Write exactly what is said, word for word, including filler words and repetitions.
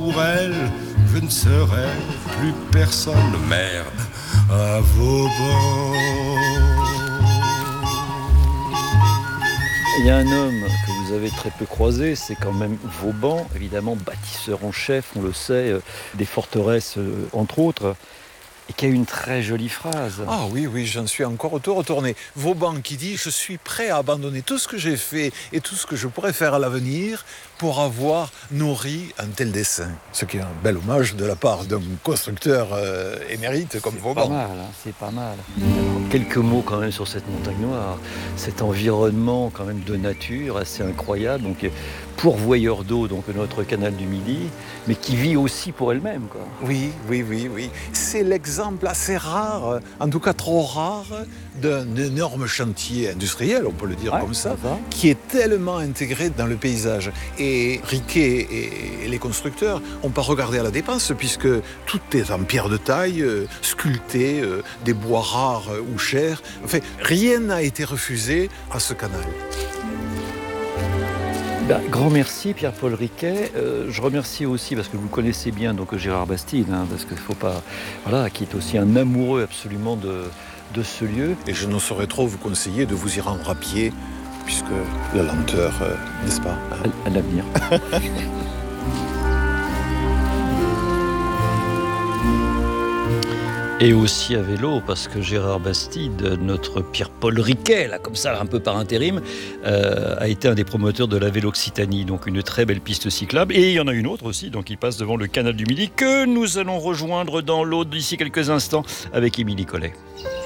pour elle, je ne serai plus personne. Merde, à Vauban. Il y a un homme que vous avez très peu croisé, c'est quand même Vauban, évidemment bâtisseur en chef, on le sait, des forteresses entre autres, et qui a une très jolie phrase. Ah oui, oui, j'en suis encore autour retourné. Vauban qui dit « Je suis prêt à abandonner tout ce que j'ai fait et tout ce que je pourrais faire à l'avenir pour avoir nourri un tel dessein ». Ce qui est un bel hommage de la part d'un constructeur euh, émérite comme Vauban. C'est pas mal, hein, c'est pas mal. Alors, quelques mots quand même sur cette montagne noire, cet environnement quand même de nature assez incroyable, donc pourvoyeur d'eau, donc notre canal du Midi, mais qui vit aussi pour elle-même, quoi. Oui, oui, oui, oui. C'est l'exemple assez rare, en tout cas trop rare, d'un énorme chantier industriel, on peut le dire ouais, comme ça, ça va. qui est tellement intégré dans le paysage. Et Riquet et les constructeurs n'ont pas regardé à la dépense, puisque tout est en pierre de taille, euh, sculpté, euh, des bois rares euh, ou chers. Enfin, rien n'a été refusé à ce canal. Ben, grand merci Pierre-Paul Riquet. Euh, je remercie aussi, parce que vous connaissez bien donc, Gérard Bastide, hein, parce qu'il ne faut pas... Voilà, qui est aussi un amoureux absolument de, de ce lieu. Et je ne saurais trop vous conseiller de vous y rendre à pied, puisque la lenteur, euh, n'est-ce pas, hein? À, à l'avenir. Et aussi à vélo, parce que Gérard Bastide, notre Pierre-Paul Riquet, là, comme ça, un peu par intérim, euh, a été un des promoteurs de la Vélo-Occitanie, donc une très belle piste cyclable. Et il y en a une autre aussi, donc il passe devant le canal du Midi, que nous allons rejoindre dans l'eau d'ici quelques instants avec Émilie Collet.